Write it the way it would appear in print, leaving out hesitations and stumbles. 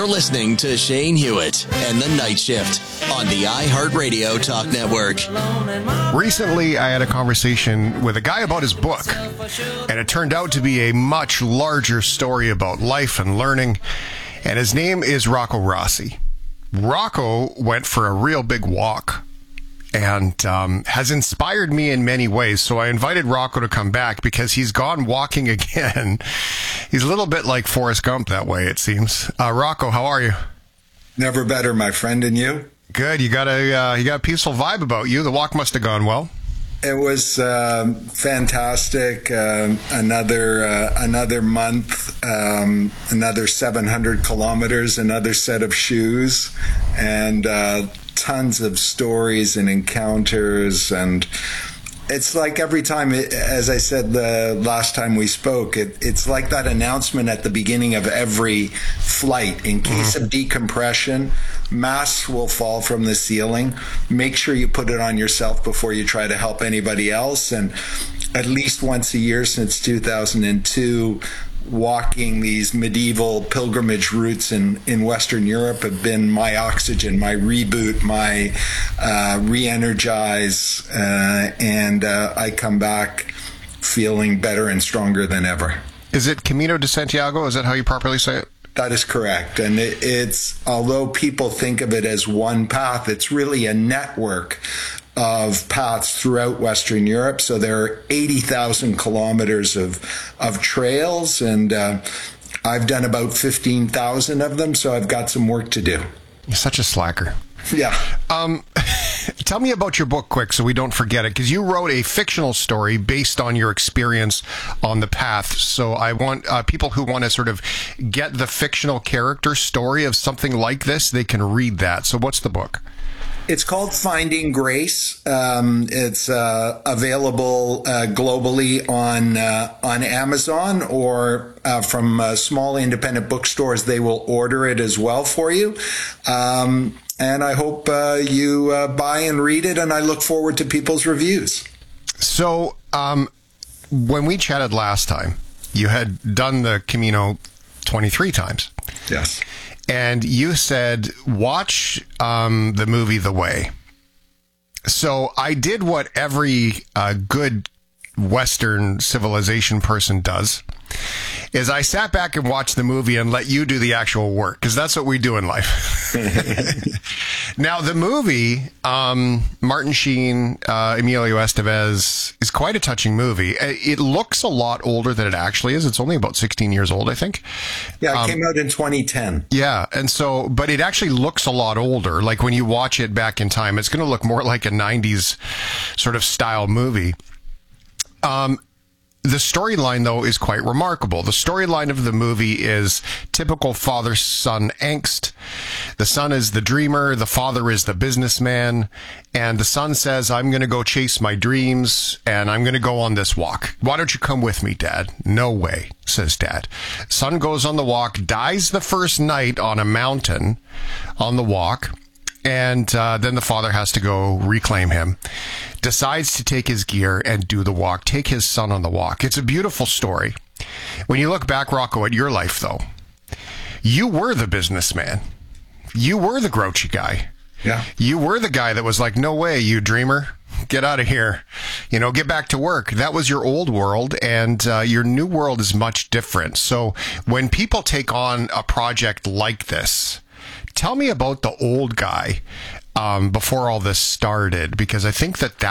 You're listening to Shane Hewitt and The Night Shift on the iHeartRadio Talk Network. Recently, I had a conversation with a guy about his book, and it turned out to be a much larger story about life and learning, and his name is Rocco Rossi. Rocco went for a real big walk and has inspired me in many ways. So I invited Rocco to come back because he's gone walking again. He's a little bit like Forrest Gump that way, it seems. Rocco, how are you? Never better, my friend, and you? Good. You got a peaceful vibe about you. The walk must have gone well. It was fantastic. Another month, another 700 kilometers, another set of shoes, and tons of stories and encounters. And it's like every time, as I said the last time we spoke, it's like that announcement at the beginning of every flight. In case of decompression, masks will fall from the ceiling. Make sure you put it on yourself before you try to help anybody else. And at least once a year since 2002, walking these medieval pilgrimage routes in Western Europe have been my oxygen, my reboot, my re-energize, and I come back feeling better and stronger than ever. Is it Camino de Santiago? Is that how you properly say it? That is correct. And it's, although people think of it as one path, it's really a network of paths throughout Western Europe. So there are 80,000 kilometers of trails, and I've done about 15,000 of them, so I've got some work to do. You're such a slacker. Yeah. Tell me about your book quick so we don't forget it, because you wrote a fictional story based on your experience on the path. So I want people who want to sort of get the fictional character story of something like this, they can read that. So what's the book? It's called Finding Grace. It's available globally on Amazon, or from small independent bookstores. They will order it as well for you. And I hope you buy and read it, and I look forward to people's reviews. So when we chatted last time, you had done the Camino 23 times. Yes. And you said, watch the movie The Way. So I did what every good Western civilization person does, is I sat back and watched the movie and let you do the actual work, because that's what we do in life. Now, the movie, Martin Sheen, Emilio Estevez, is quite a touching movie. It looks a lot older than it actually is. It's only about 16 years old, I think. Yeah, it came out in 2010. Yeah, and so, but it actually looks a lot older. Like when you watch it back in time, it's going to look more like a 90s sort of style movie. The storyline, though, is quite remarkable. The storyline of the movie is typical father-son angst. The son is the dreamer, the father is the businessman, and the son says, I'm going to go chase my dreams, and I'm going to go on this walk. Why don't you come with me, Dad? No way, says Dad. Son goes on the walk, dies the first night on a mountain on the walk, and then the father has to go reclaim him. Decides to take his gear and do the walk, take his son on the walk. It's a beautiful story. When you look back, Rocco, at your life, though, you were the businessman. You were the grouchy guy. Yeah. You were the guy that was like, no way, you dreamer. Get out of here. You know, get back to work. That was your old world, and your new world is much different. So when people take on a project like this, tell me about the old guy before all this started, because I think that